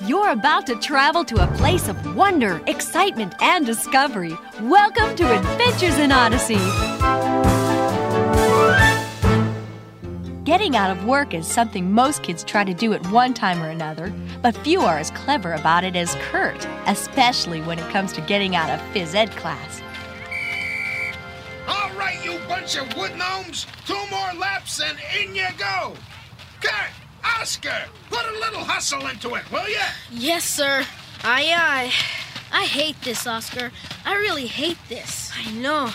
You're about to travel to a place of wonder, excitement, and discovery. Welcome to Adventures in Odyssey. Getting out of work is something most kids try to do at one time or another, but few are as clever about it as Kurt, especially when it comes to getting out of phys ed class. All right, you bunch of wood gnomes, 2 more laps and in you go. Kurt, Oscar, put a little hustle into it, will ya? Yes, sir. Aye, aye. I hate this, Oscar. I really hate this. I know.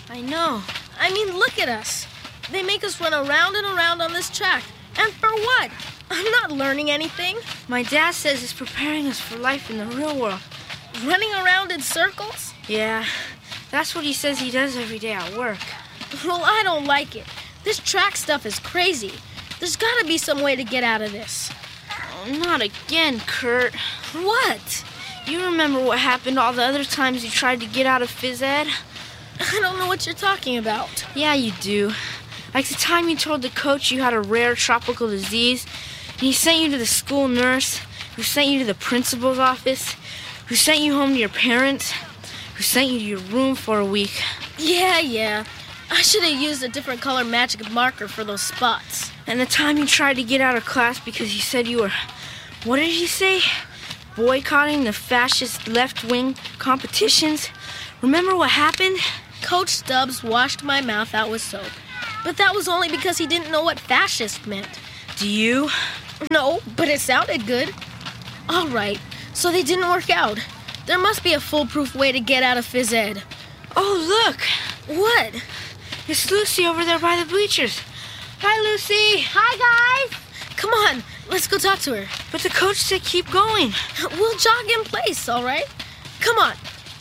I mean, look at us. They make us run around and around on this track. And for what? I'm not learning anything. My dad says it's preparing us for life in the real world. Running around in circles? Yeah, that's what he says he does every day at work. Well, I don't like it. This track stuff is crazy. There's got to be some way to get out of this. Oh, not again, Kurt. What? You remember what happened all the other times you tried to get out of phys ed? I don't know what you're talking about. Yeah, you do. Like the time you told the coach you had a rare tropical disease, and he sent you to the school nurse, who sent you to the principal's office, who sent you home to your parents, who sent you to your room for a week. Yeah. I should have used a different color magic marker for those spots. And the time you tried to get out of class because he said you were, what did he say? Boycotting the fascist left-wing competitions. Remember what happened? Coach Stubbs washed my mouth out with soap. But that was only because he didn't know what fascist meant. Do you? No, but it sounded good. All right, so they didn't work out. There must be a foolproof way to get out of phys ed. Oh, look. What? It's Lucy over there by the bleachers. Hi, Lucy. Hi, guys. Come on, let's go talk to her. But the coach said keep going. We'll jog in place, all right? Come on.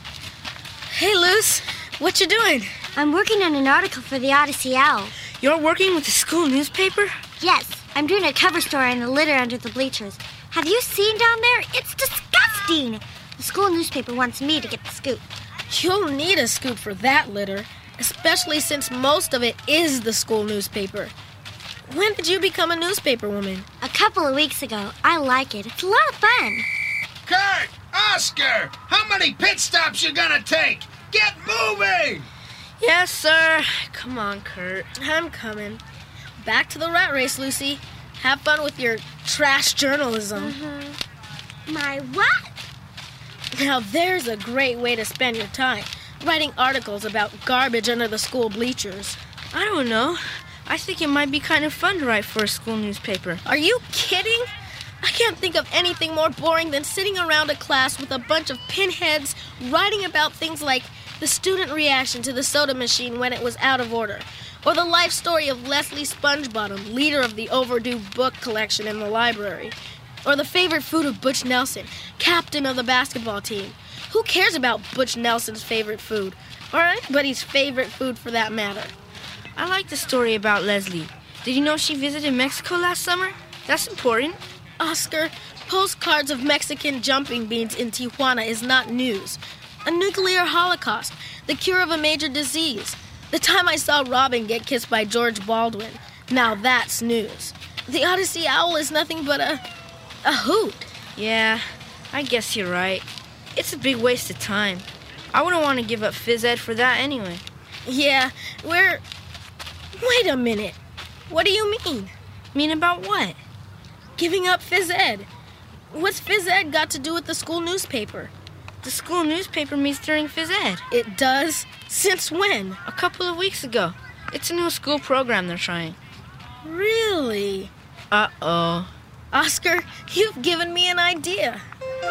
Hey, Luce, what you doing? I'm working on an article for the Odyssey Owl. You're working with the school newspaper? Yes, I'm doing a cover story on the litter under the bleachers. Have you seen down there? It's disgusting. The school newspaper wants me to get the scoop. You'll need a scoop for that litter, especially since most of it is the school newspaper. When did you become a newspaper woman? A couple of weeks ago. I like it. It's a lot of fun. Kurt, Oscar, how many pit stops you gonna take? Get moving! Yes, sir. Come on, Kurt. I'm coming. Back to the rat race, Lucy. Have fun with your trash journalism. My what? Now there's a great way to spend your time, writing articles about garbage under the school bleachers. I don't know. I think it might be kind of fun to write for a school newspaper. Are you kidding? I can't think of anything more boring than sitting around a class with a bunch of pinheads writing about things like the student reaction to the soda machine when it was out of order, or the life story of Leslie Spongebottom, leader of the overdue book collection in the library, or the favorite food of Butch Nelson, captain of the basketball team. Who cares about Butch Nelson's favorite food, or anybody's favorite food for that matter? I like the story about Leslie. Did you know she visited Mexico last summer? That's important. Oscar, postcards of Mexican jumping beans in Tijuana is not news. A nuclear holocaust, the cure of a major disease. The time I saw Robin get kissed by George Baldwin. Now that's news. The Odyssey Owl is nothing but a hoot. Yeah, I guess you're right. It's a big waste of time. I wouldn't want to give up phys ed for that anyway. Yeah, Wait a minute. What do you mean? Mean about what? Giving up phys ed. What's phys ed got to do with the school newspaper? The school newspaper meets during phys ed. It does? Since when? A couple of weeks ago. It's a new school program they're trying. Really? Uh-oh. Oscar, you've given me an idea.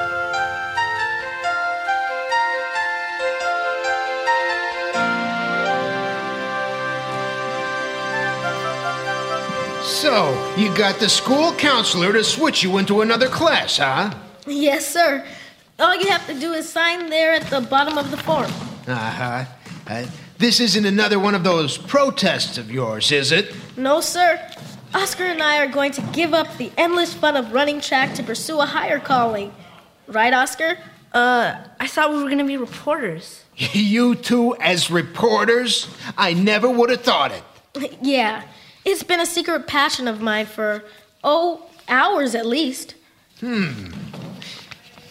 So, you got the school counselor to switch you into another class, huh? Yes, sir. All you have to do is sign there at the bottom of the form. Uh-huh. This isn't another one of those protests of yours, is it? No, sir. Oscar and I are going to give up the endless fun of running track to pursue a higher calling. Right, Oscar? I thought we were going to be reporters. You two as reporters? I never would have thought it. Yeah. It's been a secret passion of mine for, hours at least.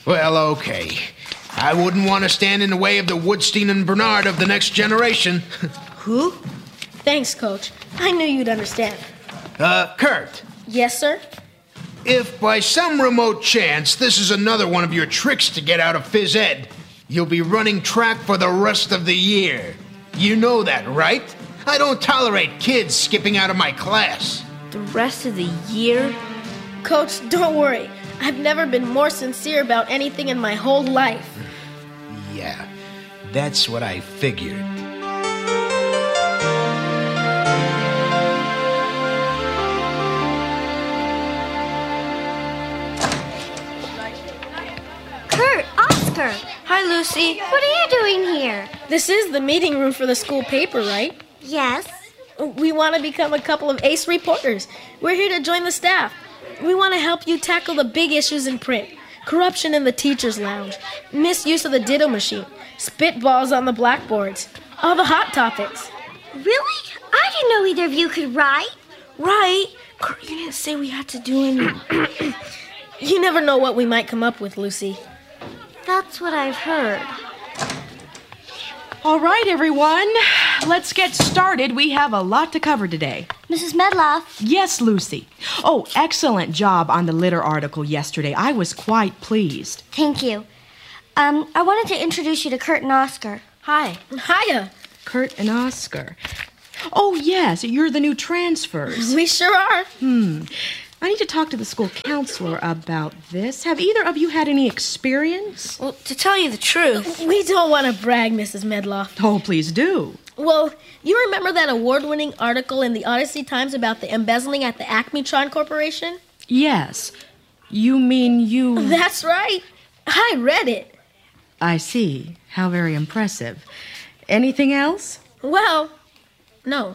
Well, okay. I wouldn't want to stand in the way of the Woodstein and Bernard of the next generation. Who? Thanks, Coach. I knew you'd understand. Kurt. Yes, sir? If by some remote chance this is another one of your tricks to get out of phys ed, you'll be running track for the rest of the year. You know that, right? I don't tolerate kids skipping out of my class. The rest of the year? Coach, don't worry. I've never been more sincere about anything in my whole life. Yeah, that's what I figured. Kurt, Oscar, Hi, Lucy. what are you doing here? This is the meeting room for the school paper, right? Yes. We want to become a couple of ace reporters. We're here to join the staff. We want to help you tackle the big issues in print. Corruption in the teacher's lounge, misuse of the ditto machine, spitballs on the blackboards, all the hot topics. Really? I didn't know either of you could write. Right? Kurt, you didn't say we had to do any... You never know what we might come up with, Lucy. That's what I've heard. All right, everyone. Let's get started. We have a lot to cover today. Mrs. Medloff, Yes, Lucy. Oh, excellent job on the litter article yesterday. I was quite pleased. thank you. I wanted to introduce you to Kurt and Oscar. Hi. Hiya. Kurt and Oscar. Oh, yes, you're the new transfers. We sure are. I need to talk to the school counselor about this. Have either of you had any experience? Well, to tell you the truth, We don't want to brag, Mrs. Medloff. Oh, please do. Well, you remember that award-winning article in the Odyssey Times about the embezzling at the Acmetron Corporation? Yes. You mean you... That's right. I read it. I see. How very impressive. Anything else? Well, no.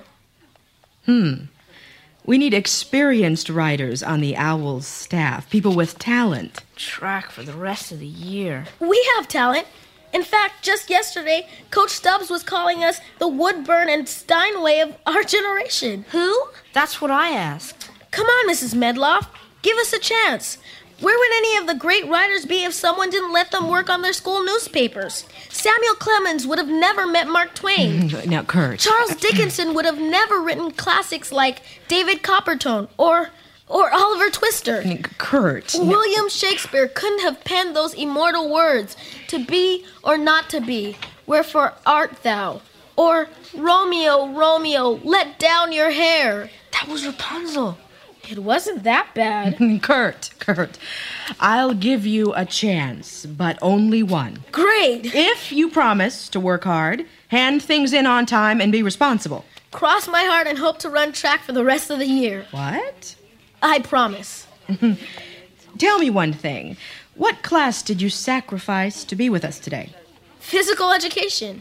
We need experienced writers on the Owl's staff, people with talent. track for the rest of the year. We have talent. In fact, just yesterday, Coach Stubbs was calling us the Woodburn and Steinway of our generation. Who? That's what I asked. Come on, Mrs. Medloff. Give us a chance. Where would any of the great writers be if someone didn't let them work on their school newspapers? Samuel Clemens would have never met Mark Twain. Now, Kurt. Charles Dickinson would have never written classics like David Coppertone or Oliver Twister. Kurt. William Shakespeare couldn't have penned those immortal words, to be or not to be, wherefore art thou? Or, Romeo, Romeo, let down your hair. That was Rapunzel. It wasn't that bad. Kurt. I'll give you a chance, but only one. Great. If you promise to work hard, hand things in on time, and be responsible. Cross my heart and hope to run track for the rest of the year. What? I promise. Tell me one thing. What class did you sacrifice to be with us today? Physical education.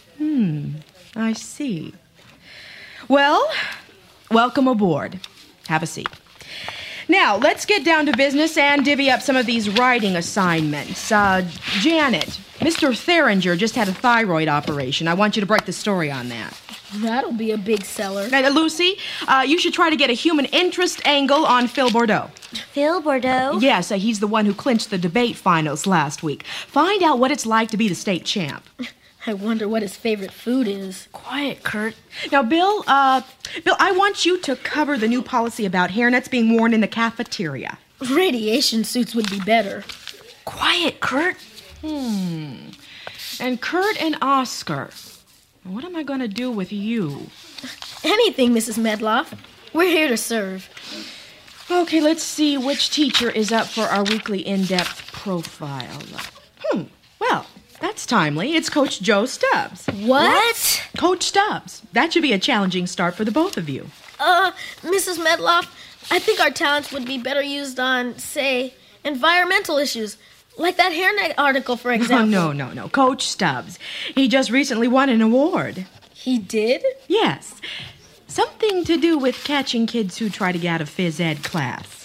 I see. Well, welcome aboard. Have a seat. Now, let's get down to business and divvy up some of these writing assignments. Janet, Mr. Theringer just had a thyroid operation. I want you to break the story on that. That'll be a big seller. Now, Lucy, you should try to get a human interest angle on Phil Bordeaux. Phil Bordeaux? Yes, he's the one who clinched the debate finals last week. Find out what it's like to be the state champ. I wonder what his favorite food is. Quiet, Kurt. Now, Bill, I want you to cover the new policy about hairnets being worn in the cafeteria. Radiation suits would be better. Quiet, Kurt. And Kurt and Oscar. What am I going to do with you? Anything, Mrs. Medloff. We're here to serve. Okay, let's see which teacher is up for our weekly in-depth profile. Well, that's timely. It's Coach Joe Stubbs. What? Coach Stubbs. That should be a challenging start for the both of you. Mrs. Medloff, I think our talents would be better used on, say, environmental issues. Like that hairnet article, for example. Oh, no. Coach Stubbs. He just recently won an award. He did? Yes. Something to do with catching kids who try to get out of phys ed class.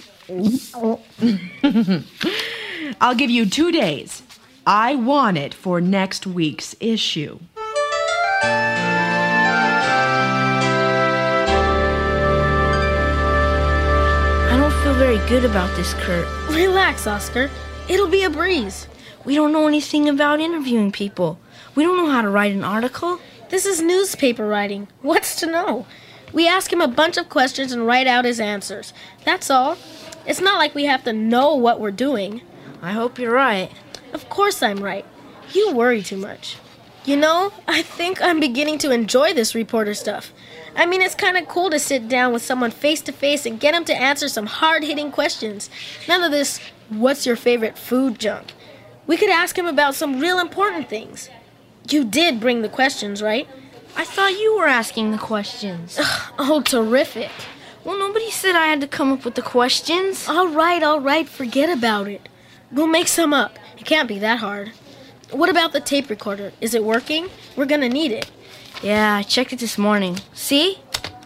I'll give you 2 days. I want it for next week's issue. I don't feel very good about this, Kurt. Relax, Oscar. It'll be a breeze. We don't know anything about interviewing people. We don't know how to write an article. This is newspaper writing. What's to know? We ask him a bunch of questions and write out his answers. That's all. It's not like we have to know what we're doing. I hope you're right. Of course I'm right. You worry too much. You know, I think I'm beginning to enjoy this reporter stuff. I mean, it's kind of cool to sit down with someone face to face and get him to answer some hard-hitting questions. None of this, what's your favorite food junk. We could ask him about some real important things. You did bring the questions, right? I thought you were asking the questions. Oh, terrific. Well, nobody said I had to come up with the questions. All right, forget about it. We'll make some up. It can't be that hard. What about the tape recorder? Is it working? We're gonna need it. Yeah, I checked it this morning. See?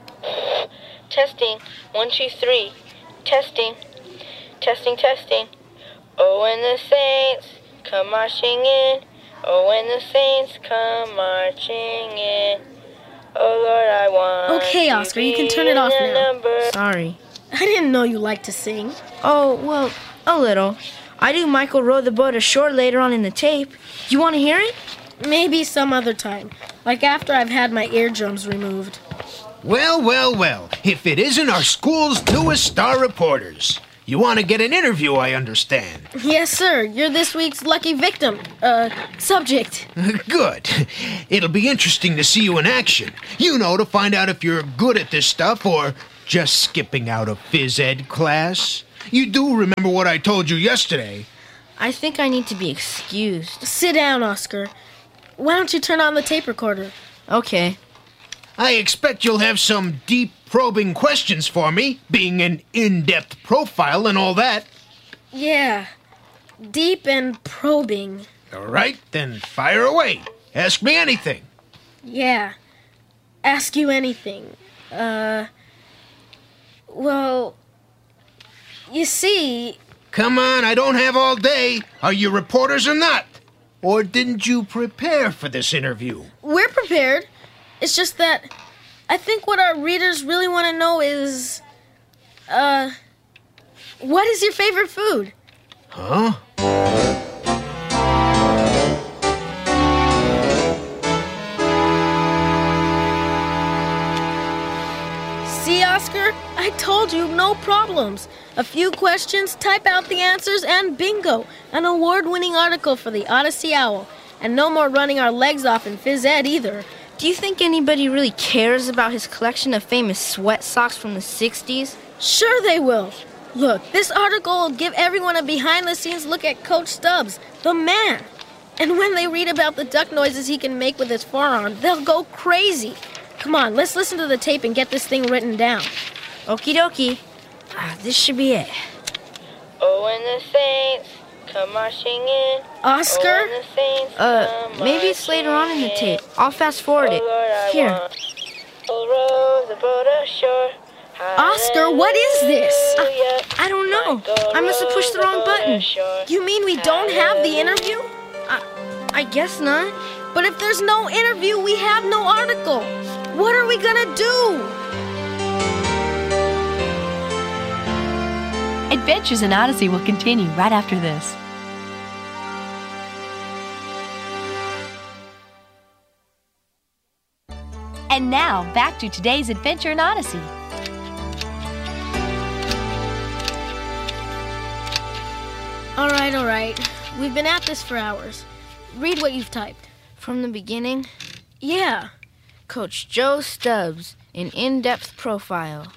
Testing. 1, 2, 3. Testing. Testing. Oh, and the saints come marching in. Oh, and the saints come marching in. Oh, Lord, I want Okay, Oscar, you can turn it off now. Sorry. I didn't know you liked to sing. Oh, well, a little. I do Michael Row the Boat Ashore later on in the tape. You want to hear it? Maybe some other time, like after I've had my eardrums removed. Well, if it isn't our school's newest star reporters. You want to get an interview, I understand. Yes, sir. You're this week's lucky victim. Subject. Good. It'll be interesting to see you in action. You know, to find out if you're good at this stuff or just skipping out of phys ed class. You do remember what I told you yesterday. I think I need to be excused. Sit down, Oscar. Why don't you turn on the tape recorder? Okay. I expect you'll have some deep, probing questions for me, being an in-depth profile and all that. Yeah. Deep and probing. All right, then fire away. Ask me anything. Yeah. Ask you anything. Well, you see... Come on, I don't have all day. Are you reporters or not? Or didn't you prepare for this interview? We're prepared. It's just that I think what our readers really want to know is, what is your favorite food? Huh? See, Oscar? I told you, no problems. A few questions, type out the answers, and bingo! An award-winning article for the Odyssey Owl. And no more running our legs off in phys ed either. Do you think anybody really cares about his collection of famous sweat socks from the 60s? Sure they will. Look, this article will give everyone a behind-the-scenes look at Coach Stubbs, the man. And when they read about the duck noises he can make with his forearm, they'll go crazy. Come on, let's listen to the tape and get this thing written down. Okie dokie. This should be it. Oh, and the saints come marching in. Oscar? Oh, and the saints come maybe it's later on in the tape. I'll fast forward it. Here. Row the boat ashore. Oscar, what is this? I don't know. I must have pushed the wrong button. You mean we don't have the interview? I guess not. But if there's no interview, we have no article. What are we gonna do? Adventures in Odyssey will continue right after this. And now, back to today's adventure in Odyssey. All right. We've been at this for hours. Read what you've typed. From the beginning, Yeah. Coach Joe Stubbs, an in-depth profile.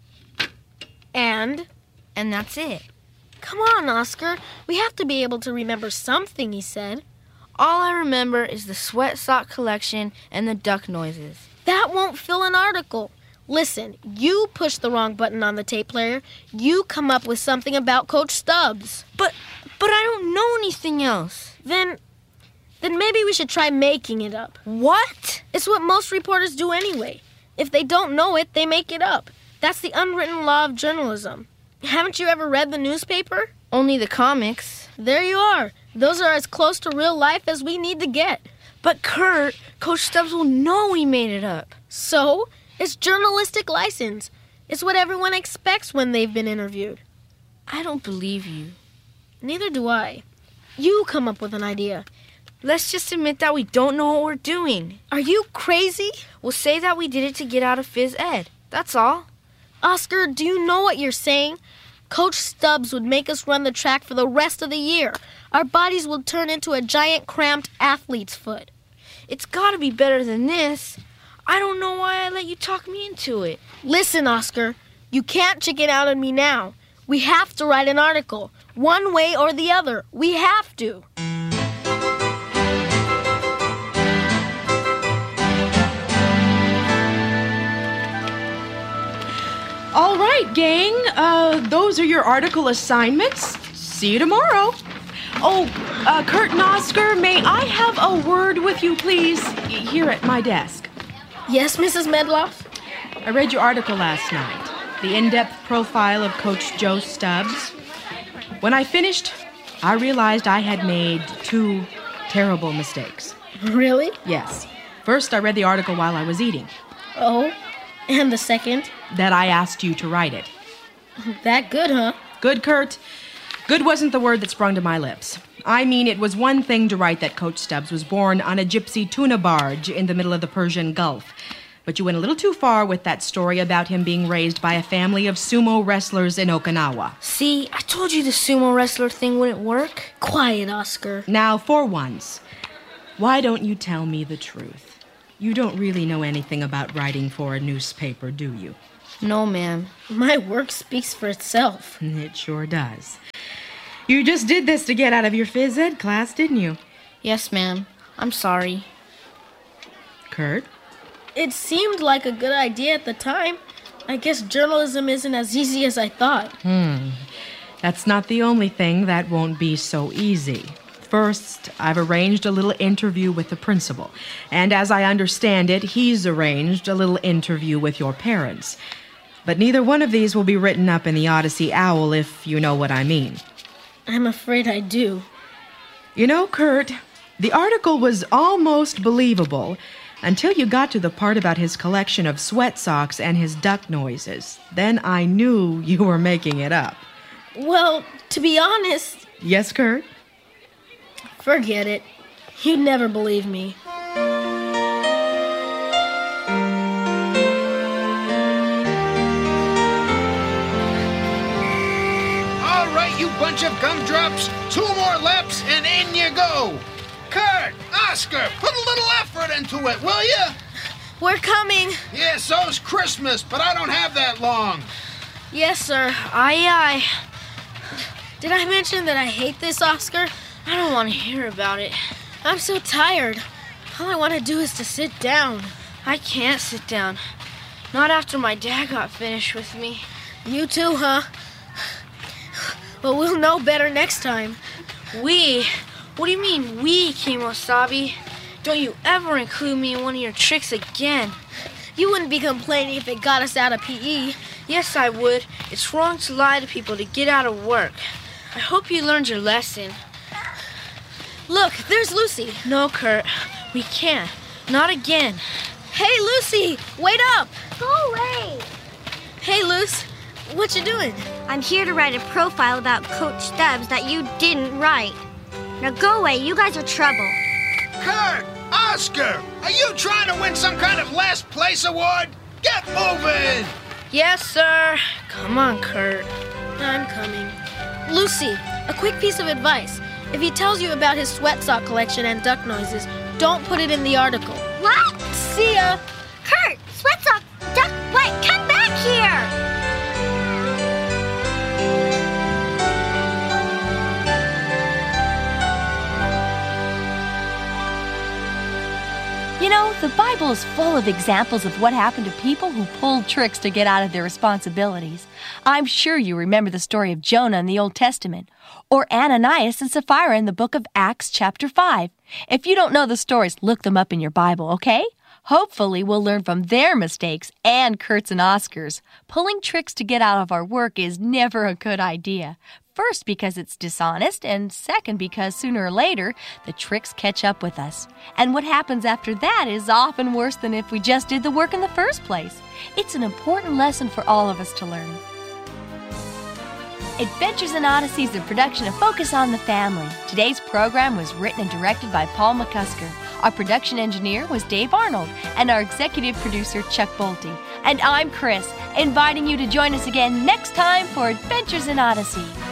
And? And that's it. Come on, Oscar. We have to be able to remember something he said. All I remember is the sweat sock collection and the duck noises. That won't fill an article. Listen, you pushed the wrong button on the tape player. You come up with something about Coach Stubbs. But I don't know anything else. Then maybe we should try making it up. What? It's what most reporters do anyway. If they don't know it, they make it up. That's the unwritten law of journalism. Haven't you ever read the newspaper? Only the comics. There you are. Those are as close to real life as we need to get. But Kurt, Coach Stubbs will know we made it up. So, it's journalistic license. It's what everyone expects when they've been interviewed. I don't believe you. Neither do I. You come up with an idea. Let's just admit that we don't know what we're doing. Are you crazy? We'll say that we did it to get out of phys ed. That's all. Oscar, do you know what you're saying? Coach Stubbs would make us run the track for the rest of the year. Our bodies will turn into a giant cramped athlete's foot. It's got to be better than this. I don't know why I let you talk me into it. Listen, Oscar, you can't chicken out on me now. We have to write an article, one way or the other. We have to. All right, gang. Those are your article assignments. See you tomorrow. Oh, Kurt and Oscar, may I have a word with you, please? Here at my desk. Yes, Mrs. Medloff? I read your article last night. The in-depth profile of Coach Joe Stubbs. When I finished, I realized I had made 2 terrible mistakes. Really? Yes. First, I read the article while I was eating. Oh, and the second? That I asked you to write it. That good, huh? Good, Kurt. Good wasn't the word that sprung to my lips. I mean, it was one thing to write that Coach Stubbs was born on a gypsy tuna barge in the middle of the Persian Gulf. But you went a little too far with that story about him being raised by a family of sumo wrestlers in Okinawa. See, I told you the sumo wrestler thing wouldn't work. Quiet, Oscar. Now, for once, why don't you tell me the truth? You don't really know anything about writing for a newspaper, do you? No, ma'am. My work speaks for itself. It sure does. You just did this to get out of your phys ed class, didn't you? Yes, ma'am. I'm sorry. Kurt? It seemed like a good idea at the time. I guess journalism isn't as easy as I thought. That's not the only thing that won't be so easy. First, I've arranged a little interview with the principal. And as I understand it, he's arranged a little interview with your parents. But neither one of these will be written up in the Odyssey Owl, if you know what I mean. I'm afraid I do. You know, Kurt, the article was almost believable until you got to the part about his collection of sweat socks and his duck noises. Then I knew you were making it up. Well, to be honest... Yes, Kurt? Forget it. You'd never believe me. All right, you bunch of gumdrops. 2 more laps and in you go. Kurt, Oscar, put a little effort into it, will you? We're coming. Yeah, so's Christmas, but I don't have that long. Yes, sir. Aye. Did I mention that I hate this, Oscar? I don't want to hear about it. I'm so tired. All I want to do is to sit down. I can't sit down. Not after my dad got finished with me. You too, huh? But we'll know better next time. We? What do you mean, we, Kimosabi? Don't you ever include me in one of your tricks again. You wouldn't be complaining if it got us out of PE. Yes, I would. It's wrong to lie to people to get out of work. I hope you learned your lesson. Look, there's Lucy. No, Kurt. We can't. Not again. Hey, Lucy, wait up. Go away. Hey, Luce, what you doing? I'm here to write a profile about Coach Stubbs that you didn't write. Now go away. You guys are trouble. Kurt, Oscar, are you trying to win some kind of last place award? Get moving! Yes, sir. Come on, Kurt. I'm coming. Lucy, a quick piece of advice. If he tells you about his sweat sock collection and duck noises, don't put it in the article. What? See ya! Kurt, sweat sock, duck, wait, come back here! You know, the Bible is full of examples of what happened to people who pulled tricks to get out of their responsibilities. I'm sure you remember the story of Jonah in the Old Testament, or Ananias and Sapphira in the book of Acts chapter 5. If you don't know the stories, look them up in your Bible, okay? Hopefully we'll learn from their mistakes and Kurt's and Oscar's. Pulling tricks to get out of our work is never a good idea. First, because it's dishonest, and second, because sooner or later, the tricks catch up with us. And what happens after that is often worse than if we just did the work in the first place. It's an important lesson for all of us to learn. Adventures in Odyssey is a production of Focus on the Family. Today's program was written and directed by Paul McCusker. Our production engineer was Dave Arnold, and our executive producer, Chuck Bolte. And I'm Chris, inviting you to join us again next time for Adventures in Odyssey.